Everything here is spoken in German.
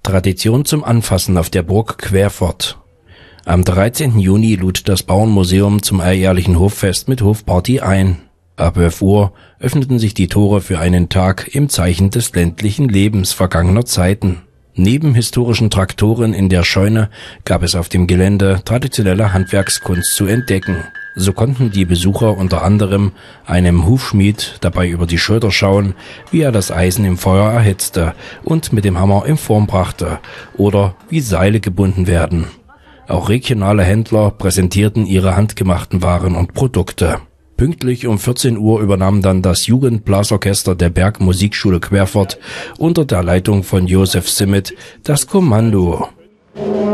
Tradition zum Anfassen auf der Burg Querfurt. Am 13. Juni lud das Bauernmuseum zum alljährlichen Hoffest mit Hofparty ein. Ab 11 Uhr öffneten sich die Tore für einen Tag im Zeichen des ländlichen Lebens vergangener Zeiten. Neben historischen Traktoren in der Scheune gab es auf dem Gelände traditionelle Handwerkskunst zu entdecken. So konnten die Besucher unter anderem einem Hufschmied dabei über die Schulter schauen, wie er das Eisen im Feuer erhitzte und mit dem Hammer in Form brachte, oder wie Seile gebunden werden. Auch regionale Händler präsentierten ihre handgemachten Waren und Produkte. Pünktlich um 14 Uhr übernahm dann das Jugendblasorchester der Bergmusikschule Querfurt unter der Leitung von Josef Simmet das Kommando.